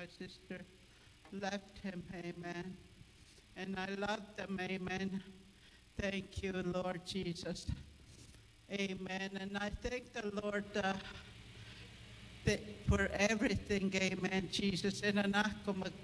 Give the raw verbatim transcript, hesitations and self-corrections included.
my sister left him, amen. And I love them, amen. Thank you, Lord Jesus. Amen. And I thank the Lord uh, th- for everything, amen, Jesus. And anak ko,